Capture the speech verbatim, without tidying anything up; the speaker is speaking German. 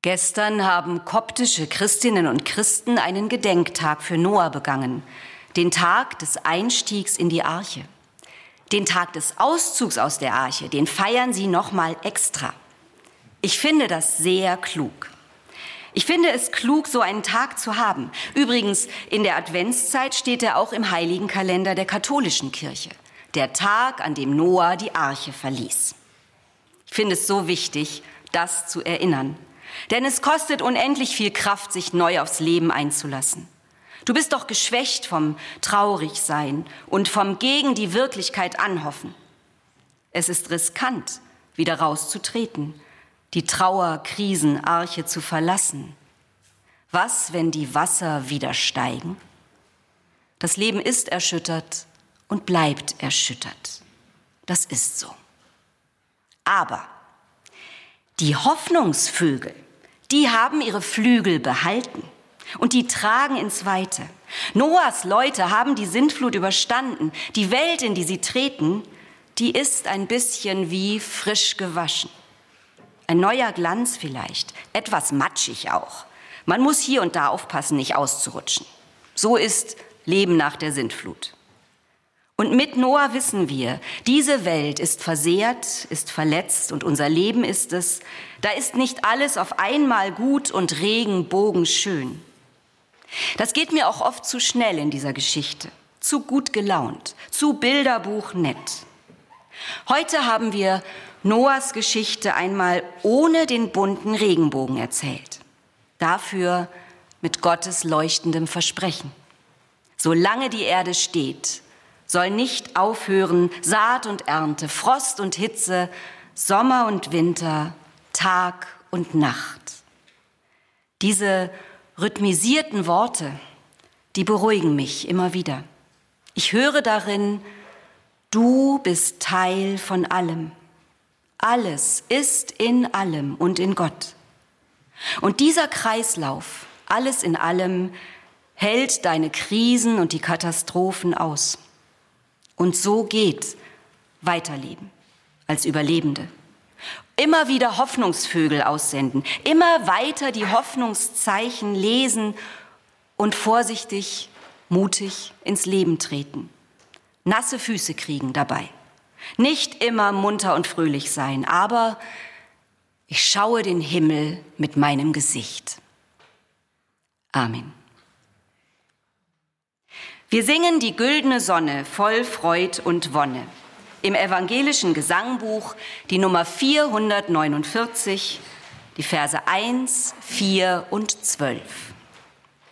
Gestern haben koptische Christinnen und Christen einen Gedenktag für Noah begangen, den Tag des Einstiegs in die Arche. Den Tag des Auszugs aus der Arche, den feiern sie noch mal extra. Ich finde das sehr klug. Ich finde es klug, so einen Tag zu haben. Übrigens, in der Adventszeit steht er auch im heiligen Kalender der katholischen Kirche. Der Tag, an dem Noah die Arche verließ. Ich finde es so wichtig, das zu erinnern. Denn es kostet unendlich viel Kraft, sich neu aufs Leben einzulassen. Du bist doch geschwächt vom Traurigsein und vom gegen die Wirklichkeit anhoffen. Es ist riskant, wieder rauszutreten, die Trauerkrisenarche zu verlassen. Was, wenn die Wasser wieder steigen? Das Leben ist erschüttert und bleibt erschüttert. Das ist so. Aber die Hoffnungsvögel, die haben ihre Flügel behalten und die tragen ins Weite. Noahs Leute haben die Sintflut überstanden. Die Welt, in die sie treten, die ist ein bisschen wie frisch gewaschen. Ein neuer Glanz vielleicht, etwas matschig auch. Man muss hier und da aufpassen, nicht auszurutschen. So ist Leben nach der Sintflut. Und mit Noah wissen wir, diese Welt ist versehrt, ist verletzt und unser Leben ist es. Da ist nicht alles auf einmal gut und regenbogenschön. Das geht mir auch oft zu schnell in dieser Geschichte, zu gut gelaunt, zu bilderbuchnett. Heute haben wir Noahs Geschichte einmal ohne den bunten Regenbogen erzählt. Dafür mit Gottes leuchtendem Versprechen. Solange die Erde steht, soll nicht aufhören Saat und Ernte, Frost und Hitze, Sommer und Winter, Tag und Nacht. Diese rhythmisierten Worte, die beruhigen mich immer wieder. Ich höre darin, du bist Teil von allem. Alles ist in allem und in Gott. Und dieser Kreislauf, alles in allem, hält deine Krisen und die Katastrophen aus. Und so geht Weiterleben als Überlebende. Immer wieder Hoffnungsvögel aussenden, immer weiter die Hoffnungszeichen lesen und vorsichtig, mutig ins Leben treten. Nasse Füße kriegen dabei. Nicht immer munter und fröhlich sein, aber ich schaue den Himmel mit meinem Gesicht. Amen. Wir singen die güldene Sonne voll Freud und Wonne. Im evangelischen Gesangbuch die Nummer vierhundertneunundvierzig, die Verse eins, vier und zwölf.